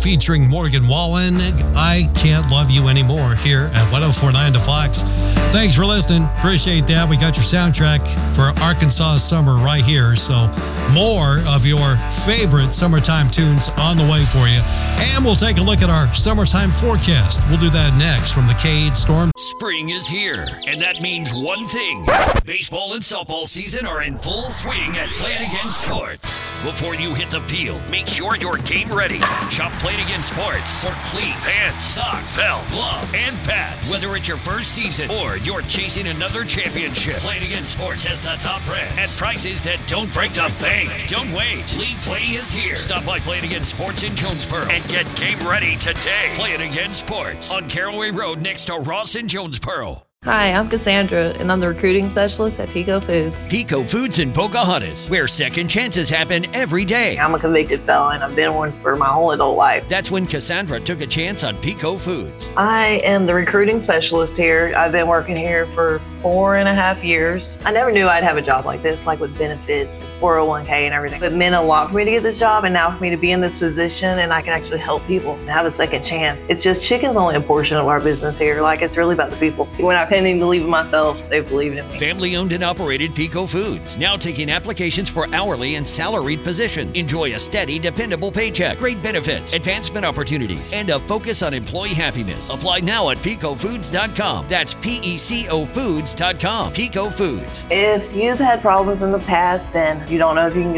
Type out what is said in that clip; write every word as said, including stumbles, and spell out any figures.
featuring Morgan Wallen. I Can't Love You Anymore here at ten forty-nine The Fox. Thanks for listening. Appreciate that. We got your soundtrack for Arkansas summer right here. So more of your favorite summertime tunes on the way for you. And we'll take a look at our summertime forecast. We'll do that next from the Cade Storm. Spring is here, and that means one thing. Baseball and softball season are in full swing at Play It Again Sports. Before you hit the field, make sure you're game ready. Shop Play It Again Sports for cleats, pants, socks, belts, gloves, and pads. Whether it's your first season or you're chasing another championship, Play It Again Sports has the top brands at prices that don't break the bank. Don't wait. League Play is here. Stop by Play It Again Sports in Jonesboro and get game ready today. Play It Again Sports on Caraway Road next to Ross in Jonesboro. Hi, I'm Cassandra, and I'm the recruiting specialist at Pico Foods. Pico Foods in Pocahontas, where second chances happen every day. I'm a convicted felon. I've been one for my whole adult life. That's when Cassandra took a chance on Pico Foods. I am the recruiting specialist here. I've been working here for four and a half years. I never knew I'd have a job like this, like with benefits, four oh one k and everything. It meant a lot for me to get this job, and now for me to be in this position and I can actually help people and have a second chance. It's just chicken's only a portion of our business here. Like, it's really about the people. When I couldn't even believe in myself, they believed in me. Family owned and operated Pico Foods. Now taking applications for hourly and salaried positions. Enjoy a steady, dependable paycheck, great benefits, advancement opportunities, and a focus on employee happiness. Apply now at pico foods dot com. That's P E C O foods dot com. Pico Foods. If you've had problems in the past and you don't know if you can